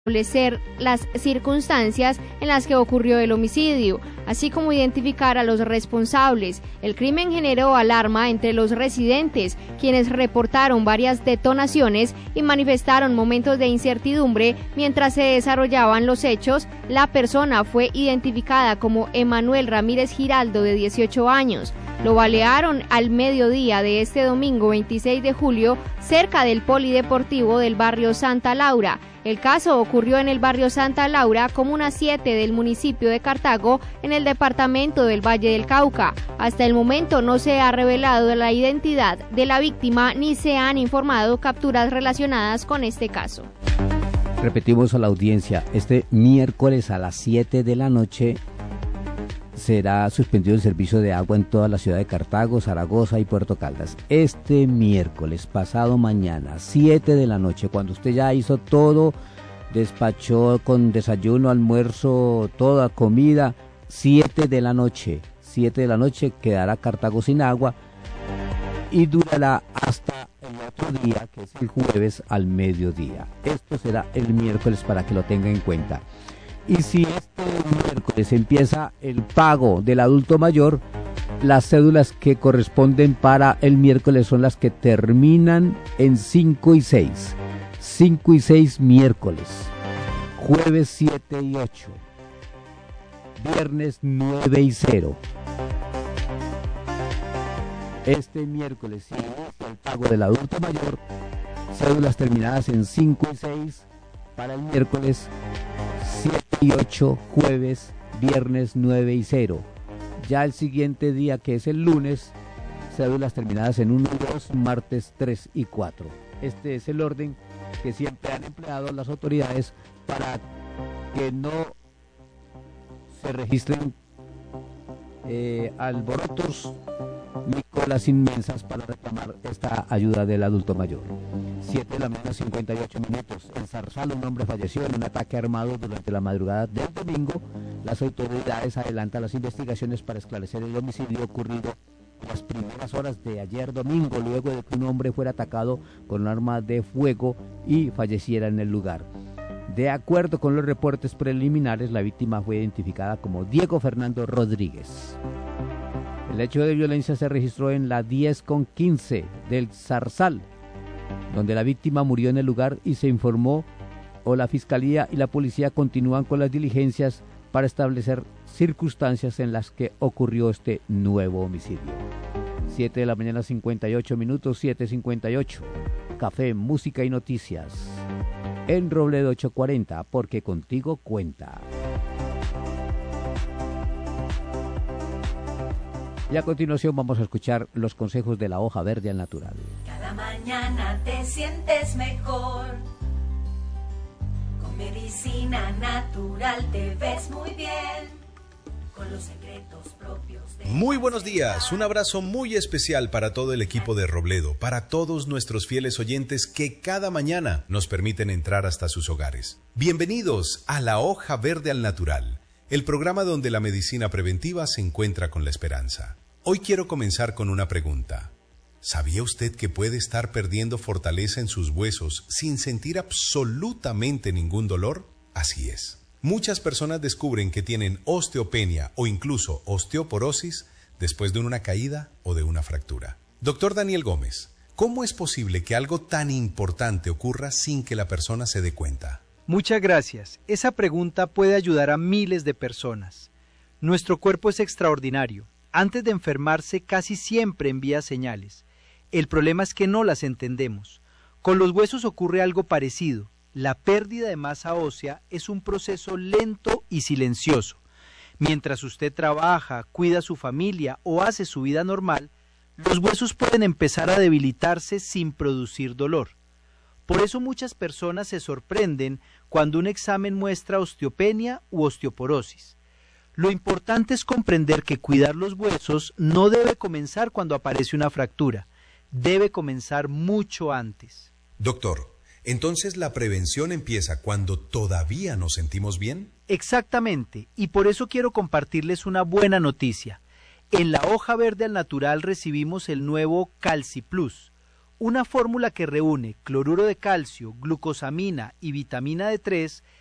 establecer las circunstancias en las que ocurrió el homicidio, así como identificar a los responsables. El crimen generó alarma entre los residentes, quienes reportaron varias detonaciones y manifestaron momentos de incertidumbre mientras se desarrollaban los hechos. La persona fue identificada como Emanuel Ramírez Giraldo, de 18 años. Lo balearon al mediodía de este domingo 26 de julio cerca del polideportivo del barrio Santa Laura. El caso ocurrió en el barrio Santa Laura, comuna 7 del municipio de Cartago, en el departamento del Valle del Cauca. Hasta el momento no se ha revelado la identidad de la víctima ni se han informado capturas relacionadas con este caso. Repetimos a la audiencia, este miércoles a las 7 de la noche será suspendido el servicio de agua en toda la ciudad de Cartago, Zaragoza y Puerto Caldas. Este miércoles, pasado mañana, 7 de la noche, cuando usted ya hizo todo, despachó con desayuno, almuerzo, toda comida, 7 de la noche quedará Cartago sin agua y durará hasta el otro día, que es el jueves al mediodía. Esto será el miércoles para que lo tenga en cuenta. Y si este miércoles empieza el pago del adulto mayor, las cédulas que corresponden para el miércoles son las que terminan en 5 y 6. 5 y 6 miércoles, jueves 7 y 8, viernes 9 y 0. Este miércoles, si inicia el pago del adulto mayor, cédulas terminadas en 5 y 6 para el miércoles, 7 y 8, jueves, viernes 9 y 0. Ya el siguiente día, que es el lunes, cédulas terminadas en 1 y 2, martes 3 y 4. Este es el orden que siempre han empleado las autoridades para que no se registren alborotos ni colas inmensas para reclamar esta ayuda del adulto mayor. 7 de la mañana, 58 minutos. En Zarzal, un hombre falleció en un ataque armado durante la madrugada del domingo. Las autoridades adelantan las investigaciones para esclarecer el homicidio ocurrido en las primeras horas de ayer domingo, luego de que un hombre fuera atacado con un arma de fuego y falleciera en el lugar. De acuerdo con los reportes preliminares, la víctima fue identificada como Diego Fernando Rodríguez. El hecho de violencia se registró en la 10:15 del Zarzal, donde la víctima murió en el lugar y se informó, o la fiscalía y la policía continúan con las diligencias para establecer circunstancias en las que ocurrió este nuevo homicidio. 7 de la mañana, 58 minutos, 7:58. Café, música y noticias. En Robledo 840, porque contigo cuenta. Y a continuación vamos a escuchar los consejos de la hoja verde al natural. Cada mañana te sientes mejor. Con medicina natural te ves muy bien. Con los secretos propios de... Muy buenos días, un abrazo muy especial para todo el equipo de Robledo, para todos nuestros fieles oyentes que cada mañana nos permiten entrar hasta sus hogares. Bienvenidos a La Hoja Verde al Natural, el programa donde la medicina preventiva se encuentra con la esperanza. Hoy quiero comenzar con una pregunta. ¿Sabía usted que puede estar perdiendo fortaleza en sus huesos sin sentir absolutamente ningún dolor? Así es. Muchas personas descubren que tienen osteopenia o incluso osteoporosis después de una caída o de una fractura. Doctor Daniel Gómez, ¿cómo es posible que algo tan importante ocurra sin que la persona se dé cuenta? Muchas gracias. Esa pregunta puede ayudar a miles de personas. Nuestro cuerpo es extraordinario. Antes de enfermarse casi siempre envía señales. El problema es que no las entendemos. Con los huesos ocurre algo parecido. La pérdida de masa ósea es un proceso lento y silencioso. Mientras usted trabaja, cuida a su familia o hace su vida normal, los huesos pueden empezar a debilitarse sin producir dolor. Por eso muchas personas se sorprenden cuando un examen muestra osteopenia u osteoporosis. Lo importante es comprender que cuidar los huesos no debe comenzar cuando aparece una fractura, debe comenzar mucho antes. Doctor, ¿entonces la prevención empieza cuando todavía nos sentimos bien? Exactamente, y por eso quiero compartirles una buena noticia. En la hoja verde al natural recibimos el nuevo Calci Plus, Una fórmula que reúne cloruro de calcio, glucosamina y vitamina D3